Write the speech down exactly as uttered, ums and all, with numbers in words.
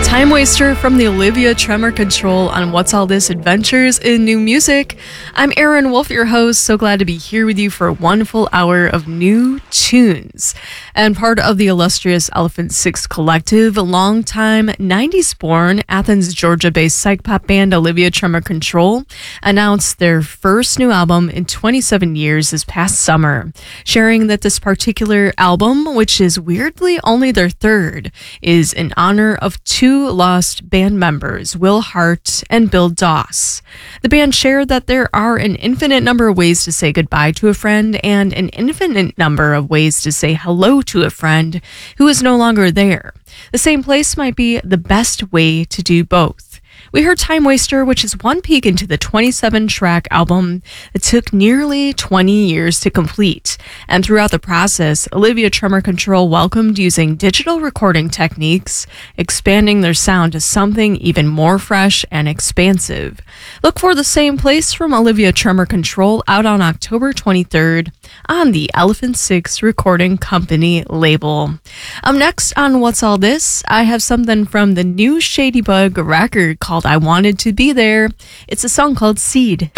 Time Waster from the Olivia Tremor Control on What's All This Adventures in New Music. I'm Aaron Wolf, your host. So glad to be here with you for one full hour of new tunes. And part of the illustrious Elephant Six Collective, a longtime nineties-born Athens, Georgia-based psych pop band Olivia Tremor Control announced their first new album in twenty-seven years this past summer, sharing that this particular album, which is weirdly only their third, is in honor of two lost band members, Will Hart and Bill Doss. The band shared that there are an infinite number of ways to say goodbye to a friend and an infinite number of ways to say hello to a friend who is no longer there. The same place might be the best way to do both. We heard Time Waster, which is one peek into the twenty-seven track album that took nearly twenty years to complete. And throughout the process, Olivia Tremor Control welcomed using digital recording techniques, expanding their sound to something even more fresh and expansive. Look for The Same Place from Olivia Tremor Control out on October twenty-third on the Elephant Six Recording Company label. Up next on What's All This, I have something from the new Shady Bug record called I Wanted to Be There. It's a song called Seed.